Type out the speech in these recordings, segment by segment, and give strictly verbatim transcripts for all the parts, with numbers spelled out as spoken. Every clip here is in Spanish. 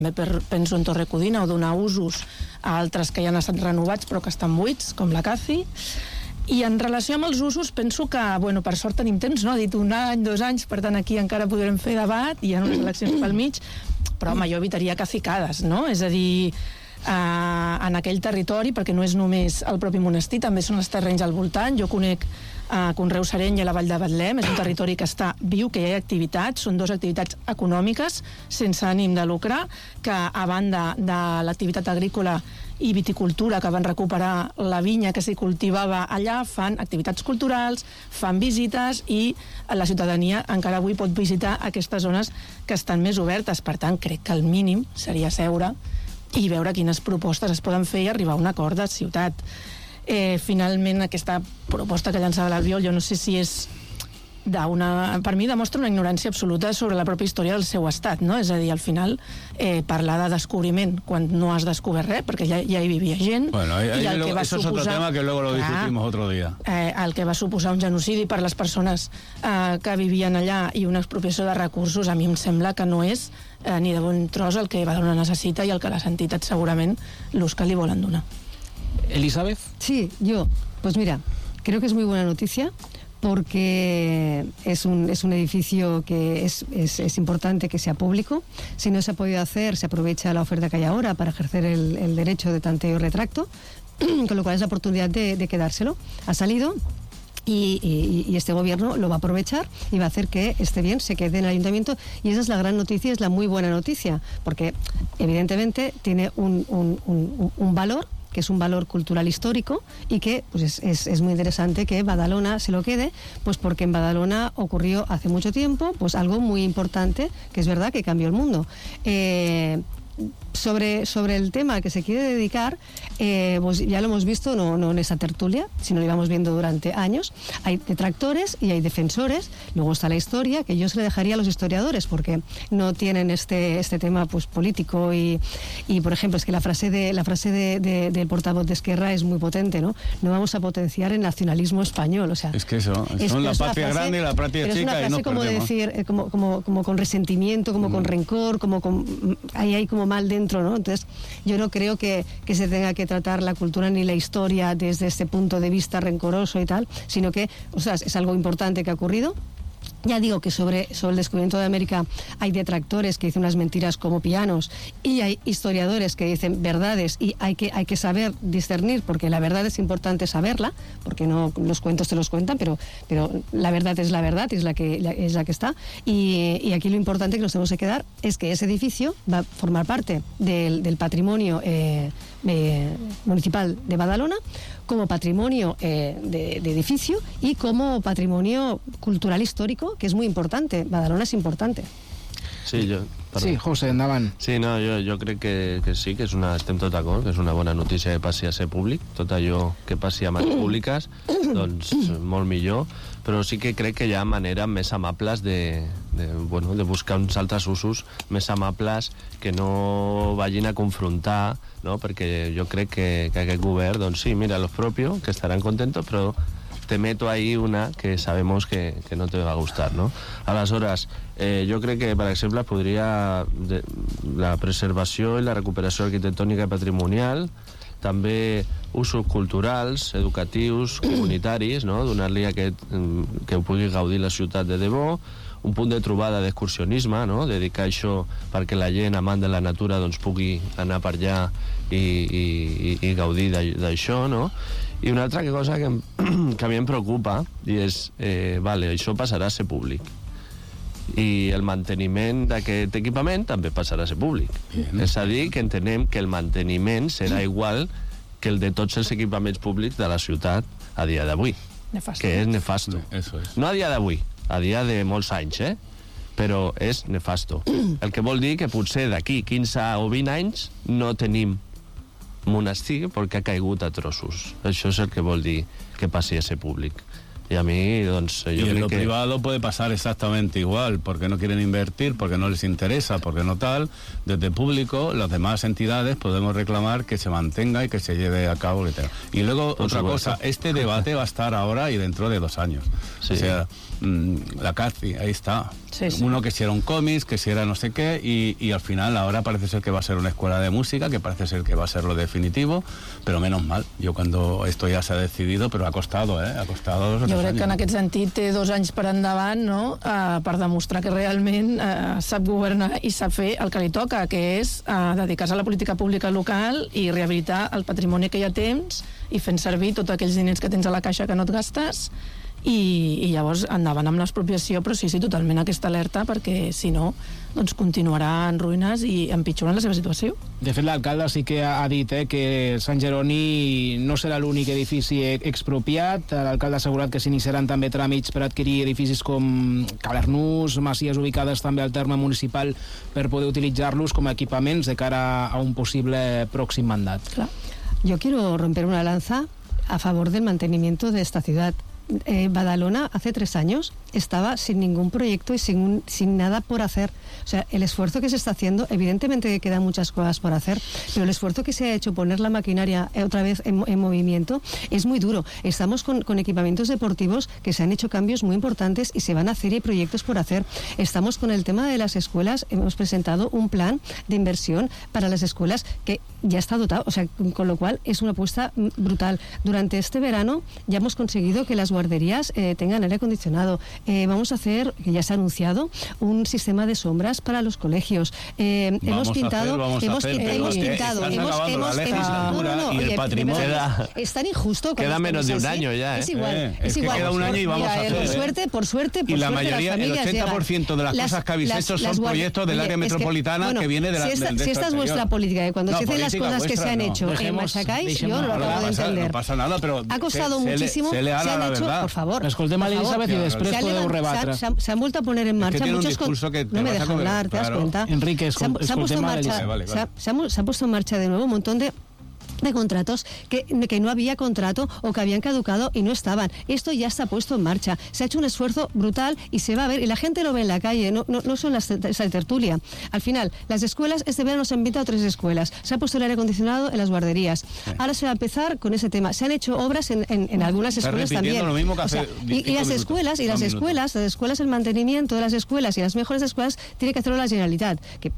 penso en Torre Codina, o donar usos a altres que ja han estat renovats però que estan buits, com la Caci. I en relació amb els usos, penso que, bueno, per sort tenim temps, no? Ha dit un any, dos anys, per tant aquí encara podrem fer debat, hi ha unes eleccions pel mig, però home, jo evitaria cacicades, no? És a dir, eh, en aquell territori, perquè no és només el propi monestir, també són els terrenys al voltant. Jo conec a Conreu Sereny i a la Vall de Betlem, és un territori que està viu, que hi ha activitats, són dues activitats econòmiques sense ànim de lucre, que a banda de l'activitat agrícola i viticultura, que van recuperar la vinya que s'hi cultivava allà, fan activitats culturals, fan visites, i la ciutadania encara avui pot visitar aquestes zones que estan més obertes. Per tant, crec que el mínim seria seure i veure quines propostes es poden fer i arribar a un acord de ciutat. Eh, finalment, aquesta proposta que llançava l'Albiol, jo no sé si és d'una... Per mi demostra una ignorància absoluta sobre la pròpia història del seu estat, no? És a dir, al final, eh, parlar de descobriment quan no has descobert res, perquè ja, ja hi vivia gent. Bueno, ahí, ahí i el lo, que va eso suposar, es otro tema que luego lo clar, discutimos otro día. Eh, el que va suposar un genocidi per les persones eh, que vivien allà i una expropiació de recursos, a mi em sembla que no és eh, ni de bon tros el que Badalona necessita i el que les entitats segurament l'ús que li volen donar. Elizabeth. Sí, yo. Pues mira, creo que es muy buena noticia porque es un, es un edificio que es, es, es importante que sea público. Si no se ha podido hacer, se aprovecha la oferta que hay ahora para ejercer el, el derecho de tanteo y retracto, con lo cual es la oportunidad de, de quedárselo. Ha salido. Y, y, y este gobierno lo va a aprovechar y va a hacer que esté bien, se quede en el ayuntamiento, y esa es la gran noticia, es la muy buena noticia, porque evidentemente tiene un, un, un, un valor, que es un valor cultural histórico, y que pues es, es, es muy interesante que Badalona se lo quede, pues porque en Badalona ocurrió hace mucho tiempo pues algo muy importante, que es verdad que cambió el mundo. Eh, Sobre, sobre el tema al que se quiere dedicar, eh, pues ya lo hemos visto, no, no en esa tertulia, sino lo íbamos viendo durante años. Hay detractores y hay defensores. Luego está la historia, que yo se le dejaría a los historiadores, porque no tienen este, este tema pues político. Y, y por ejemplo, es que la frase de la frase de, de, del portavoz de Esquerra es muy potente, ¿no? No vamos a potenciar el nacionalismo español. O sea, es que eso, es, son la es patria frase, grande y la patria chica. Es una frase, y nos como perdemos. de decir, eh, como, como, como con resentimiento, como mm. con rencor, como con, ahí hay como mal dentro, ¿no? Entonces, yo no creo que, que se tenga que tratar la cultura ni la historia desde este punto de vista rencoroso y tal, sino que, o sea, es algo importante que ha ocurrido. Ya digo que sobre, sobre el descubrimiento de América hay detractores que dicen unas mentiras como pianos, y hay historiadores que dicen verdades, y hay que, hay que saber discernir, porque la verdad es importante saberla, porque no los cuentos te los cuentan, pero, pero la verdad es la verdad, es la que, la, es la que está. Y, y aquí lo importante que nos tenemos que quedar es que ese edificio va a formar parte del, del patrimonio eh, eh, municipal de Badalona, como patrimonio eh, de, de edificio y como patrimonio cultural histórico, que és molt important. Badalona és important. Sí, jo... Perdó. Sí, José, endavant. Sí, no, jo, jo crec que, que sí, que és una, estem tot d'acord, que és una bona notícia que passi a ser públic. Tot allò que passi a mans públiques, doncs molt millor, però sí que crec que hi ha maneres més amables de, de, bueno, de buscar uns altres usos més amables que no vagin a confrontar, no? Perquè jo crec que, que aquest govern, doncs sí, mira, los propios, que estaran contentos, però te meto ahí una que sabemos que, que no te va a gustar, ¿no? Aleshores, eh, jo crec que, per exemple, podria de, la preservació i la recuperació arquitectònica i patrimonial, també usos culturals, educatius, comunitaris, no? Donar-li aquest, que ho pugui gaudir la ciutat de debò, un punt de trobada d'excursionisme, no? Dedicar això perquè la gent amant de la natura doncs, pugui anar per allà i, i, i gaudir d'això, no? I una altra cosa que, que a mi em preocupa i és, eh, vale, això passarà a ser públic, i el manteniment d'aquest equipament també passarà a ser públic. Mm-hmm. És a dir, que entenem que el manteniment serà igual que el de tots els equipaments públics de la ciutat a dia d'avui. Nefasto. Que és nefasto. Eso es. No a dia d'avui, a dia de molts anys, eh? Però és nefasto. El que vol dir que potser d'aquí quinze o vint anys no tenim monestir perquè ha caigut a trossos. Això és el que vol dir que passi a ser públic. Y a mí, doncs, yo y en creo lo que... privado puede pasar exactamente igual, porque no quieren invertir, porque no les interesa, porque no tal. Desde público, las demás entidades podemos reclamar que se mantenga y que se lleve a cabo. Y luego, Por otra supuesto. cosa, este debate va a estar ahora y dentro de dos años. Sí. O sea, mm, la Cathy, ahí está. Sí, sí. Uno que si era un cómic, que si era no sé qué, y, y al final ahora parece ser que va a ser una escuela de música, que parece ser que va a ser lo definitivo, però menos mal. Jo cuando esto ya se ha decidido, però ha costado, eh? Ha costado dos o tres Jo crec anys. que en aquest sentit té dos anys per endavant, no?, uh, per demostrar que realment uh, sap governar i sap fer el que li toca, que és uh, dedicar-se a la política pública local i rehabilitar el patrimoni que ja tens i fent servir tots aquells diners que tens a la caixa que no et gastes. I, i llavors endavant amb l'expropiació, però sí, sí, totalment aquesta alerta, perquè si no, doncs continuarà en ruïnes i empitjorant la seva situació. De fet, l'alcalde sí que ha dit eh, que Sant Jeroni no serà l'únic edifici expropiat. L'alcalde ha assegurat que s'iniciaran també tràmits per adquirir edificis com Calernús, masies ubicades també al terme municipal, per poder utilitzar-los com a equipaments de cara a un possible pròxim mandat. Clar. Yo quiero romper una lanza a favor del mantenimiento de esta ciudad. Eh, Badalona hace tres años estaba sin ningún proyecto y sin, un, sin nada por hacer. O sea, el esfuerzo que se está haciendo, evidentemente que quedan muchas cosas por hacer, pero el esfuerzo que se ha hecho poner la maquinaria otra vez en, en movimiento es muy duro. Estamos con, con equipamientos deportivos que se han hecho cambios muy importantes y se van a hacer y hay proyectos por hacer. Estamos con el tema de las escuelas, hemos presentado un plan de inversión para las escuelas que ya está dotado, o sea, con lo cual es una apuesta brutal. Durante este verano ya hemos conseguido que las guarderías eh, tengan aire acondicionado. Eh, vamos a hacer, que ya se ha anunciado, un sistema de sombras para los colegios. Eh, hemos pintado, vamos hemos, a hacer, hemos pero pintado, estás hemos, acabando hemos, la hemos, legislatura no, no, no, y el oye, patrimonio. de verdad, Queda- es tan injusto. con queda los menos de un temas así. año ya, ¿eh? Es igual, Eh, es es que igual. queda un año y vamos Mira, a eh, hacer, por ¿eh? suerte, por suerte, por Y la suerte, mayoría, las el familias ochenta por ciento de las llegan. cosas que habéis hecho son guard- proyectos del Oye, área es que, metropolitana bueno, que viene de la si esta, del- si del esta es anterior. vuestra política, que cuando No, se hacen las política cosas que vuestra, se han no. hecho, eh, Dejemos- machacáis, dejemos yo lo hablar. acabo de No pasa- entender. no pasa nada, pero Ha costado se- se le- muchísimo, se le hará han la hecho, verdad. por favor. Escoltem a por favor, l'Elisabet i després se han podeu levant- rebatre. Se han, se han- se han vuelto a poner en marcha tiene un muchos... con- discurso que te no me vas a deja comer, hablar, ¿te das claro. cuenta? Enrique, se han, se han escoltem puesto en a marcha, l'Elisabet. Vale, vale, se ha- se han- se han puesto en marcha de nuevo un montón de de contratos que, que no había contrato o que habían caducado y no estaban. Esto ya está puesto en marcha. Se ha hecho un esfuerzo brutal y se va a ver, y la gente lo ve en la calle, no, no, no son las, esa tertulia. Al final, las escuelas, este verano se han invitado tres escuelas, se ha puesto el aire acondicionado en las guarderías. Sí. Ahora se va a empezar con ese tema. Se han hecho obras en, en, en algunas Está escuelas también. Lo mismo que hace o sea, y, y las minutos, escuelas, y las minutos. escuelas, las escuelas, el mantenimiento de las escuelas y las mejores escuelas tiene que hacerlo la Generalitat. Que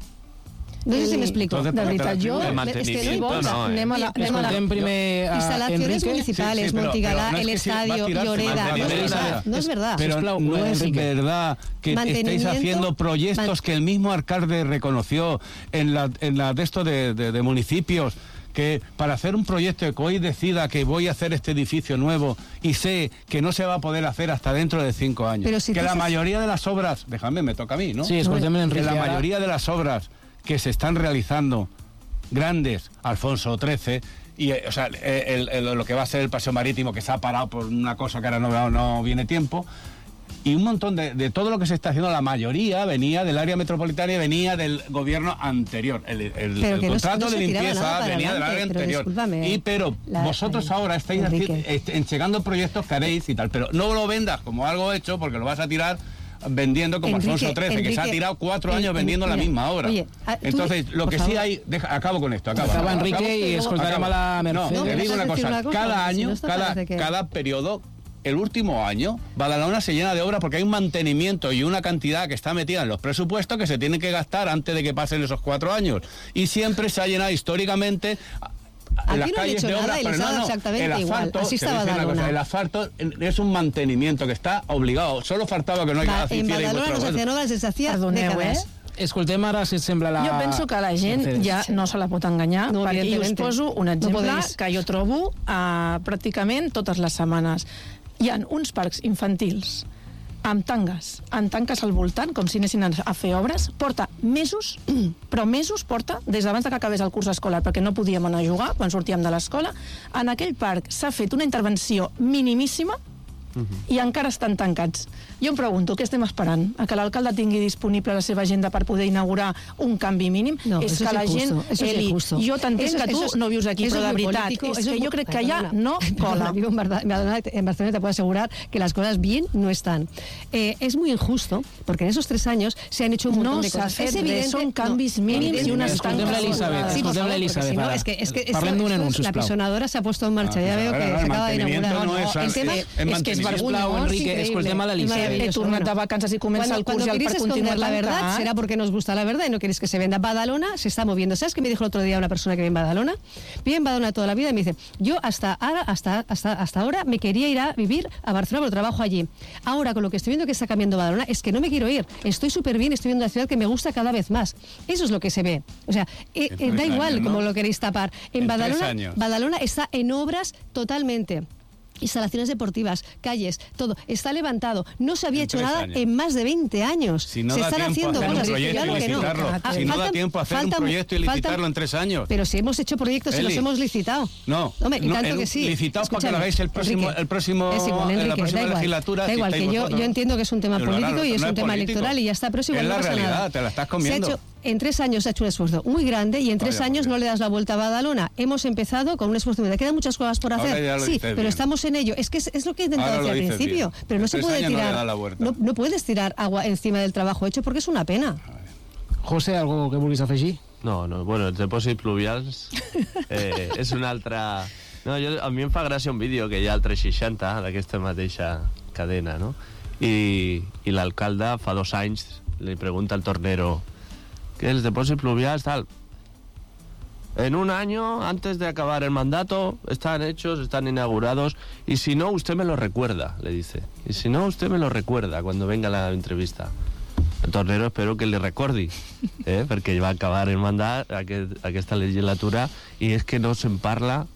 no sé si me explico. Entonces, De veritat, jo... El és que mantenimiento vols, no, eh? anem a la... Anem a la... Escoltem primer a Instalaciones Enrique. municipales, Sí, sí, pero- Montigalá, pero no es el que sí, va a estadio, tirarse Lloreda. No es mantenimiento. verdad, no es verdad. Pero Sisplau, no es Enrique. verdad que estéis Mantenimiento, haciendo proyectos man- que el mismo alcalde reconoció en la, en la de esto de, de, de municipios, que para hacer un proyecto que hoy decida que voy a hacer este edificio nuevo y sé que no se va a poder hacer hasta dentro de cinco años, Pero si que tú la estás- mayoría de las obras, déjame, me toca a mí, ¿no? Sí, escoltem a Que Enrique. la ara. mayoría de las obras que se están realizando grandes, Alfonso trece, y eh, o sea, el, el, lo que va a ser el paseo marítimo, que se ha parado por una cosa que ahora no, no viene tiempo, y un montón de, de todo lo que se está haciendo, la mayoría venía del área metropolitana y venía del gobierno anterior. El, el, Pero el que no se- contrato no se de tiraba limpieza nada para venía del adelante, área pero anterior. discúlpame, Y pero la- vosotros ay, ahora estáis Enrique. haci- est- enchegando proyectos que haréis y tal, pero no lo vendas como algo hecho porque lo vas a tirar vendiendo como Enrique, Alfonso trece, que se ha Enrique, tirado cuatro en- años en- vendiendo la mira, misma obra. oye, a- tú- Entonces, lo por que sí favor. hay... Deja, acabo con esto, acabo. Acaba acabo, Enrique acabo, y escoltarem a la acabo. Mercè. No, No, te me digo vas a una decir cosa, una cosa, cada porque si año, no esto cada, parece que- cada periodo, el último año, Badalona se llena de obras porque hay un mantenimiento y una cantidad que está metida en los presupuestos que se tienen que gastar antes de que pasen esos cuatro años. Y siempre se ha llenado históricamente Aquí las no han calles hecho de nada obras, y les pero ha no, dado no, exactamente el igual. asfalto, Así te está voy a decir una Badalona. cosa, el asfalto es un mantenimiento que está obligado. Solo faltaba que no Va, hicierais en Badalona vuestro no se gobierno. hacían obras desde hacía Perdoneu, décadas. eh? Escoltem ara, si et sembla, la... Jo penso que la gent Mercedes. ja no se la pot enganyar, No, perquè jo us evidentemente. poso un No exemple podéis. que jo trobo uh, pràcticament totes les setmanes. Hi ha uns parcs infantils amb tangues, amb tanques al voltant, com si anessin a fer obres, porta mesos, però mesos porta, des d'abans que acabés el curs escolar, perquè no podíem anar a jugar quan sortíem de l'escola. En aquell parc s'ha fet una intervenció minimíssima i encara estan tancats. Jo em pregunto, què estem esperant? A que l'alcalde tingui disponible la seva agenda per poder inaugurar un canvi mínim? No, és eso que es la injusto, gent... eso es Eli, injusto. jo t'entenc Eso- que tu eso es- no vius aquí, eso però es de muy veritat, político, és eso que es jo muy- crec que Ay, ja perdona. no Perdona, cola. vivo en Barda- en Barcelona, en Barcelona te puedo asegurar que las cosas bien no están. Eh, es muy injusto, porque en esos tres años se han hecho un montón No de s'ha cosas. fet Es res, evidente- són canvis no, mínims i unes Escoltem tanques l'Elisabet, sobrades. Sí, por escoltem favor, l'Elisabet. porque si no, ara. es que, es que Parlem esto- d'un esto anunci, es- la sisplau. pisonadora se ha puesto en marcha, ya Ah, veo claro, que claro, se el acaba de mantenimiento inaugurar. no es- el tema es- es es que es mantenimiento. vergonyós. Enrique, escoltem a l'Alicia. He tornat de vacances y comienza el curso Cuando queréis per continuar esconder la verdad, tancant. será porque nos gusta la verdad y no queréis que se venda. Badalona se está moviendo. ¿Sabes qué me dijo el otro día una persona que vive en Badalona? Vive en Badalona toda la vida y me dice, yo hasta ahora, hasta, hasta, hasta ahora me quería ir a vivir a Barcelona, pero trabajo allí. Ahora, con lo que estoy viendo que está cambiando Badalona, es que no me quiero ir. Estoy súper bien, estoy viendo una ciudad que me gusta cada vez más. Eso es lo que se ve. O sea, eh, eh, da igual años, como ¿no? lo queréis tapar. En, En Badalona, tres años. Badalona está en obras totalmente. Instalaciones deportivas, calles, todo. Está levantado. No se había En hecho tres nada años. en más de veinte años. Si no se da están tiempo haciendo a hacer un cosas. proyecto Claro y que no. licitarlo. Ah, Si no da faltan- tiempo a hacer un faltan- proyecto y faltan- licitarlo en tres años. Pero si hemos hecho proyectos y Eli. los hemos licitado. No, Hombre, y no, tanto el- que sí. licitaos para que lo Escúchame, hagáis el próximo- Enrique, el próximo- es igual, en la Enrique, próxima da igual. legislatura, Da si igual, estáis que yo, vosotros. yo entiendo que es un tema Pero político claro, y es no un es tema político. electoral y ya está, pero es igual, Es no la pasa realidad, nada. te la estás Se ha comiendo. hecho, en tres años se ha hecho un esfuerzo muy grande y en tres Vaya, años por no Dios. le das la vuelta a Badalona. Hemos empezado con un esfuerzo muy grande. Quedan muchas cosas por Ahora hacer. ya lo Sí, dices pero bien. estamos en ello. Es que es, es lo que he intentado Ahora lo decir al dices principio. bien. Pero no En se tres puede años no le tirar. da la vuelta. No, no puedes tirar agua encima del trabajo hecho porque es una pena. José, algo que vulguis afegir? No, no, bueno, els depòsits pluvials eh, és una altra... No, jo, a mi em fa gràcia un vídeo que hi ha al tres seixanta, d'aquesta mateixa cadena, no? I, i l'alcalde fa dos anys li pregunta al tornero que els depòsits pluvials, tal... En un año, antes de acabar el mandato, están hechos, están inaugurados, y si no, usted me lo recuerda, le dice. Y si no, usted me lo recuerda cuando venga la entrevista. El tornero espero que li recordi, eh? perquè va acabar el mandat, aquest, aquesta legislatura, i és que no se'n parla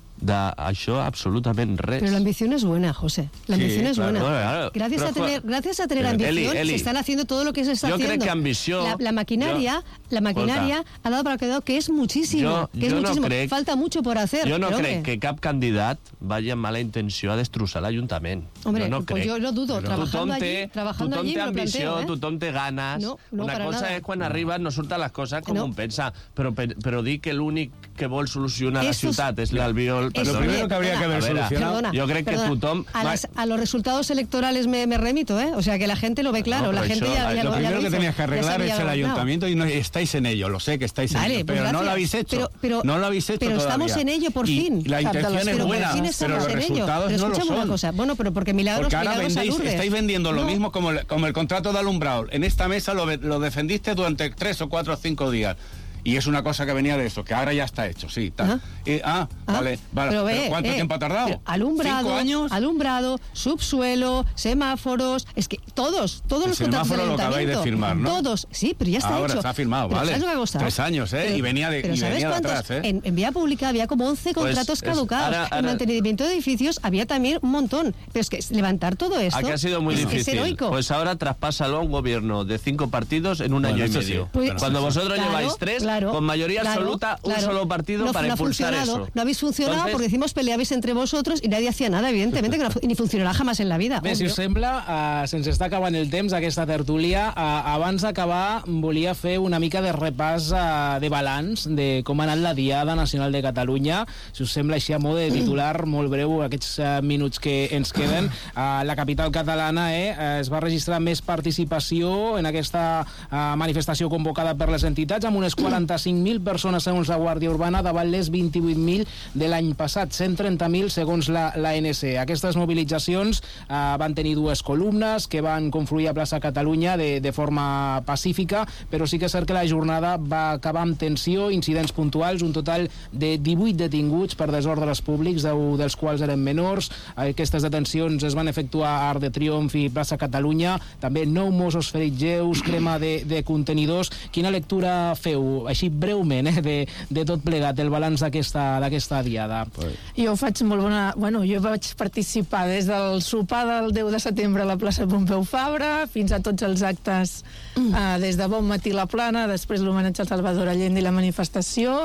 d'això absolutament res. Pero la ambición es buena, José. La Sí, ambición es claro. buena. No, claro. Gracias, Pero, a tener, gracias a tener Eli, ambición, Eli, se están haciendo todo lo que se está yo creo haciendo. que ambición- La, la maquinaria, yo- la maquinaria ha dado para quedado que es muchísimo. Jo- que es jo no muchísimo. crec- Falta mucho por hacer. Jo no pero, crec hombre, que cap candidat vagi amb mala intenció a destrossar l'Ajuntament. Hombre, jo no pues crec. yo lo dudo. Però Trabajando tothom allí, té, trabajando tothom allí té me lo ambició, planteo, ¿eh? tothom té ganes. No, no, Una para cosa nada. és quan arribes no surten les coses com No. un pensa, però, pe- però dir que l'únic que vol solucionar la Estos- ciutat és l'albiol... Eso- Lo primero que habría que haber A veure, solucionado... Perdona, jo crec que perdona. tothom... A, las- a los resultados electorales me, me remito, ¿eh? O sea, que la gente lo ve claro. No, la pero gente eso- ya, ya Lo lo, ya primero lo que hizo. tenías que Ya arreglar sabía es el gobernado. ayuntamiento y no estáis en ello, lo sé que estáis en Vale, ello, pues pero no gracias. lo habéis hecho. Pero- pero- no lo habéis hecho pero todavía. estamos en ello, por Y fin. la intención es Pero buena, por fin pero estamos los en ello. resultados Pero no lo escúchame son. una cosa. Bueno, pero porque milagros, Porque ahora milagros a vendéis, Lourdes. estáis vendiendo lo No. mismo como el, como el contrato de alumbrado. En esta mesa lo, ve- lo defendiste durante tres o cuatro o cinco días. Y es una cosa que venía de eso, que ahora ya está hecho, sí. Tal. Ajá. Y- ah, Ah, vale, vale. pero ¿Pero ve, ¿Cuánto eh, tiempo ha tardado? pero alumbrado, ¿Cinco años? alumbrado, subsuelo, semáforos, es que todos, todos El los contratos del semáforo lo acabáis de ayuntamiento, firmar, ¿no? todos, sí, pero ya está Ahora hecho. está firmado, Pero vale. ¿sabes lo que ha costado? Tres años, ¿eh? Y venía de- pero y ¿sabes venía de cuántos? atrás, ¿eh? En, en vía pública había como once Pues contratos es- caducados. ahora- En ahora- mantenimiento de edificios había también un montón. Pero es que levantar todo esto Aquí ha sido muy es, es difícil. heroico. Pues ahora traspásalo a un gobierno de cinco partidos en un Bueno, año y eso sí, medio. Pues- Cuando vosotros Claro, lleváis tres, claro, con mayoría claro, absoluta, un claro. solo partido no, para no ha impulsar funcionado, eso. No habéis funcionado Entonces- porque decimos peleabais entre vosotros y nadie hacía nada, evidentemente, que no, ni funcionará jamás en la vida. Bé, si obvio. us sembla, uh, se'ns està acabant el temps d'aquesta tertúlia. Uh, abans d'acabar, volia fer una mica de repàs uh, de balanç de com ha anat la Diada Nacional de Catalunya. Si us sembla així a mode de titular, molt breu, aquests uh, minuts que ens queden. Uh, la capital catalana eh, uh, es va registrar més participació en aquesta uh, manifestació convocada per les entitats, amb unes quaranta-cinc mil persones segons la Guàrdia Urbana, davant les vint-i-vuit mil de l'any passat, cent trenta mil segons la, la N C. Aquestes mobilitzacions eh, van tenir dues columnes que van confluir a plaça Catalunya de, de forma pacífica, però sí que és cert que la jornada va acabar amb tensió, incidents puntuals, un total de divuit detinguts per desordres públics, deu dels quals eren menors. Aquestes detencions es van efectuar a Arc de Triomf i plaça Catalunya, també nou Mossos ferits lleus, crema de, de contenidors. Quina lectura feu, així breument, eh, de, de tot plegat, el balanç d'aquesta d'aquesta diada? Jo faig molt bona... Bueno, jo vaig participar des del sopar del deu de setembre a la plaça Pompeu Fabra fins a tots els actes mm. uh, des de bon matí la plana, després l'homenatge al Salvador Allende i la manifestació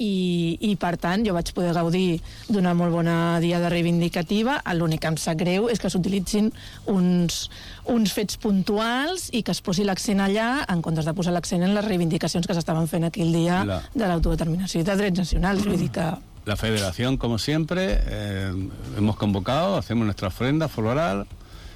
i, i per tant jo vaig poder gaudir d'una molt bona diada reivindicativa. L'únic que em sap greu és que s'utilitzin uns, uns fets puntuals i que es posi l'accent allà en comptes de posar l'accent en les reivindicacions que s'estaven fent aquell dia La... de l'autodeterminació i de drets nacionals. Vull dir que La Federación, como siempre, eh, hemos convocado, hacemos nuestra ofrenda floral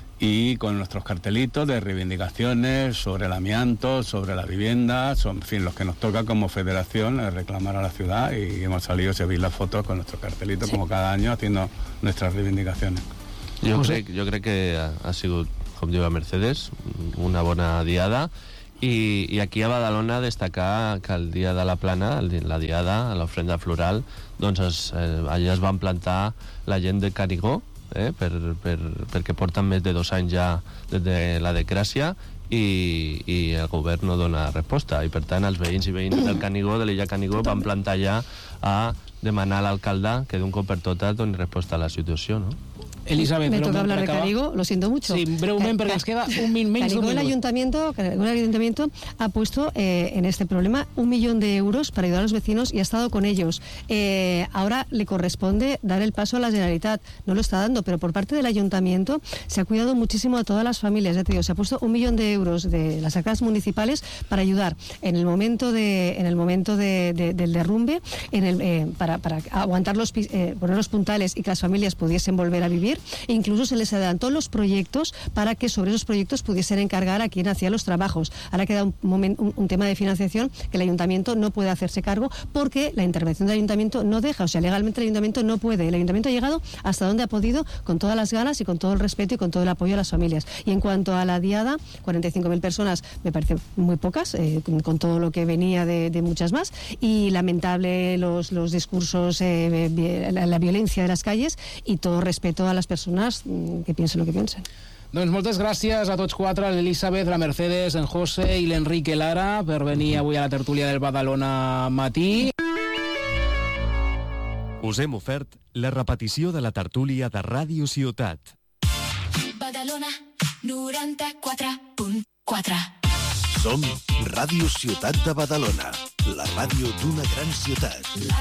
y con nuestros cartelitos de reivindicaciones sobre el amianto, sobre la vivienda, son, en fin, los que nos toca como federación eh, reclamar a la ciudad, y hemos salido, si veis las fotos, con nuestros cartelitos, sí, como cada año, haciendo nuestras reivindicaciones. Jo crec, jo crec que ha, ha sigut, com diu la Mercedes, una bona diada. I, i aquí a Badalona destacar que el dia de la Plana, el, la diada, l'ofrenda floral, doncs es, eh, allà es van plantar la gent de Canigó, eh, per, per, perquè porten més de dos anys ja des de la decràcia, i, i el govern no dona resposta, i per tant els veïns i veïnes del Canigó, de l'illa Canigó, van plantar ja a demanar a l'alcalde que d'un cop per totes doni resposta a la situació, no? Elizabeth, me toca hablar de Carigo, lo siento mucho. Sí, brevemente, porque nos queda un min menos Carigo, un el ayuntamiento, Carigo, el ayuntamiento ha puesto eh, en este problema un millón de euros para ayudar a los vecinos y ha estado con ellos. Eh, ahora le corresponde dar el paso a la Generalitat, no lo está dando, pero por parte del ayuntamiento se ha cuidado muchísimo a todas las familias. Ya te digo, se ha puesto un millón de euros de las arcas municipales para ayudar en el momento de, en el momento de, de, del derrumbe, en el, eh, para, para aguantar los, eh, poner los puntales y que las familias pudiesen volver a vivir. Incluso se les adelantó los proyectos para que sobre esos proyectos pudiesen encargar a quien hacía los trabajos. Ahora queda un, momento, un, un tema de financiación que el ayuntamiento no puede hacerse cargo porque la intervención del ayuntamiento no deja, o sea, legalmente el ayuntamiento no puede. El ayuntamiento ha llegado hasta donde ha podido, con todas las ganas y con todo el respeto y con todo el apoyo a las familias. Y en cuanto a la diada, cuarenta y cinco mil personas me parece muy pocas, eh, con, con todo lo que venía de, de muchas más, y lamentable los, los discursos, eh, la, la violencia de las calles, y todo respeto a las personas que piensen lo que piensen. Doncs moltes gràcies a tots quatre, l'Elisabeth, la Mercedes, en José i l'Enrique Lara, per venir avui a la tertúlia del Badalona Matí. Us hem ofert la repetició de la tertúlia de Ràdio Ciutat. Badalona noranta-quatre punt quatre. Som Ràdio Ciutat de Badalona, la ràdio d'una gran ciutat.